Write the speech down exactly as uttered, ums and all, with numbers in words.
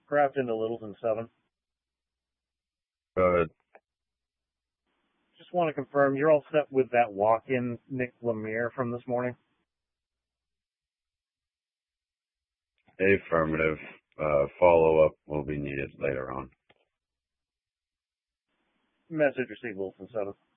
Craft into Littleton seven. Go ahead. Just want to confirm you're all set with that walk-in Nick Lemire from this morning? Affirmative. Uh, follow-up will be needed later on. Message received, Littleton seven.